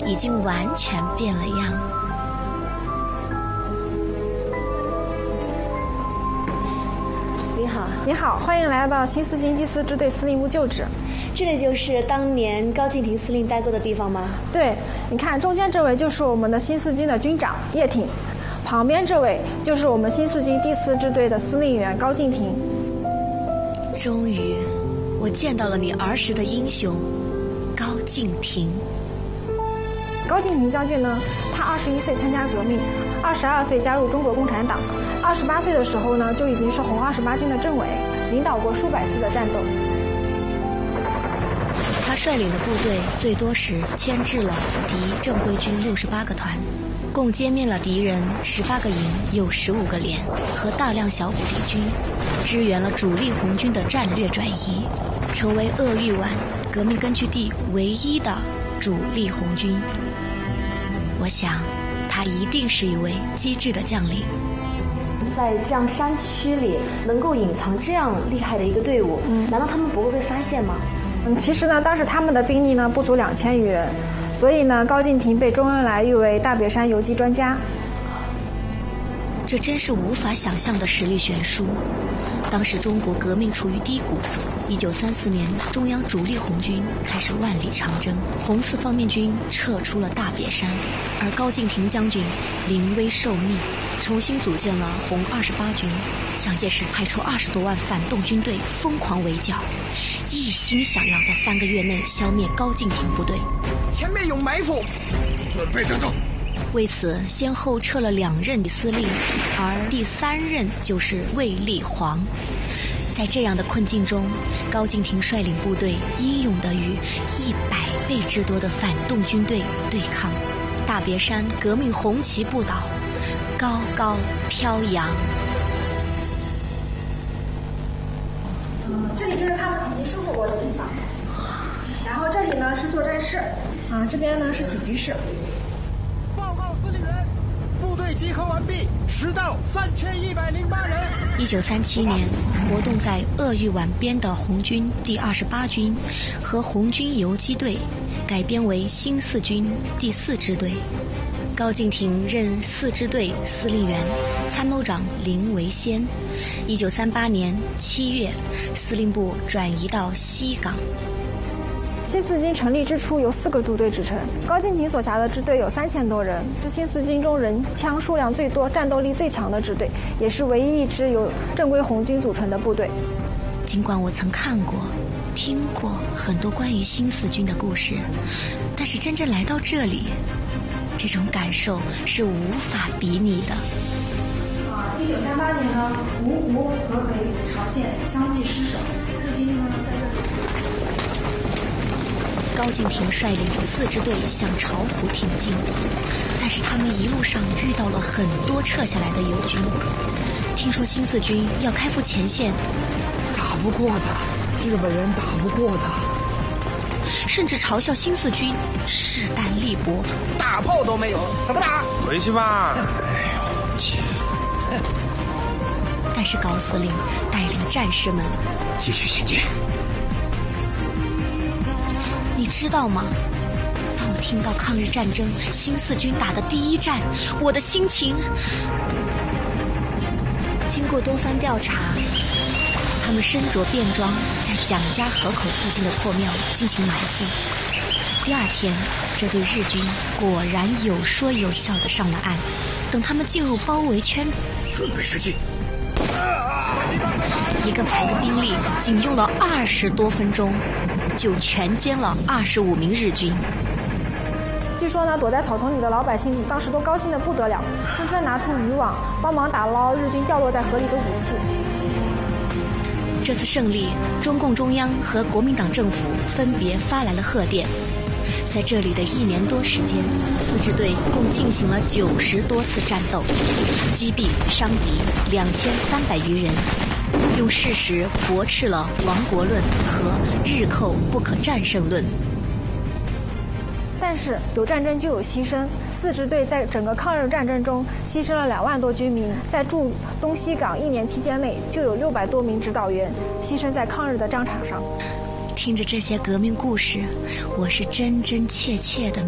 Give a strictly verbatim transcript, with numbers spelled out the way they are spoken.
已经完全变了样。 你好， 你好，欢迎来到新四军第四支队司令部旧址。 这里就是当年高敬亭司令待过的地方吗？ 对，你看中间这位就是我们的新四军的军长叶挺，旁边这位就是我们新四军第四支队的司令员高敬亭。 终于，我见到了你儿时的英雄高敬亭。 高敬亭将军呢，他二十一岁参加革命，二十二岁加入中国共产党，二十八岁的时候呢，就已经是红二十八军的政委，领导过数百次的战斗。 他率领的部队最多时牵制了敌正规军六十八个团，共歼灭了敌人十八个营，有十五个连和大量小股敌军，支援了主力红军的战略转移，成为鄂豫皖革命根据地唯一的主力红军。我想，他一定是一位机智的将领。 在这样山区里能够隐藏这样厉害的一个队伍，嗯、难道他们不会被发现吗？ 嗯，其实呢，当时他们的兵力呢不足两千余人，所以呢，高敬亭被中恩来誉为大别山游击专家。 这真是无法想象的实力悬殊。当时中国革命处于低谷，一九三四年，中央主力红军开始万里长征，红四方面军撤出了大别山，而高敬亭将军临危受命，重新组建了红二十八军。蒋介石派出二十多万反动军队疯狂围剿，一心想要在三个月内消灭高敬亭部队。 前面有埋伏，准备战斗。 为此，先后撤了两任司令，而第三任就是卫立煌。在这样的困境中，高敬亭率领部队英勇地与一百倍之多的反动军队对抗，大别山革命红旗不倒，高高飘扬。 嗯，这里就是他们曾经生活过的地方，然后这里呢是作战室，啊，这边呢是起居室。 报告司令员，部队集合完毕，实到三千一百零八人。 一九三七年，活动在鄂豫皖边的红军第二十八军和红军游击队改编为新四军第四支队。高敬亭任四支队司令员，参谋长林维先。一九三八年七月，司令部转移到西港。 新四军成立之初由四个驻队组成，高敬亭所辖的支队有三千多人，是新四军中人枪数量最多、战斗力最强的支队，也是唯一一支由正规红军组成的部队。 尽管我曾看过、听过很多关于新四军的故事，但是真正来到这里，这种感受是无法比拟的。 啊，一九三八年呢，芜湖、合肥、朝鲜相继失守，日军呢在这里。 高敬亭率领四支队向巢湖挺进，但是他们一路上遇到了很多撤下来的友军。听说新四军要开赴前线， 打不过的，日本人打不过的， 甚至嘲笑新四军势单力薄， 大炮都没有，怎么打？ 回去吧。哎呦，切！ 但是高司令带领战士们继续前进。 你知道吗？当我听到抗日战争新四军打的第一战，我的心情……经过多番调查，他们身着便装，在蒋家河口附近的破庙进行埋伏。第二天，这对日军果然有说有笑地上了岸。等他们进入包围圈， 准备射击。 一个排的兵力仅用了二十多分钟，就全歼了二十五名日军。 据说呢，躲在草丛里的老百姓当时都高兴得不得了，纷纷拿出渔网帮忙打捞日军掉落在河里的武器。 这次胜利，中共中央和国民党政府分别发来了贺电。在这里的一年多时间，四支队共进行了九十多次战斗，击毙伤敌两千三百余人，用事实驳斥了亡国论和日寇不可战胜论。 但是有战争就有牺牲，四支队在整个抗日战争中牺牲了两万多军民，在驻东西港一年期间内就有六百多名指导员牺牲在抗日的战场上。 听着这些革命故事，我是真真切切的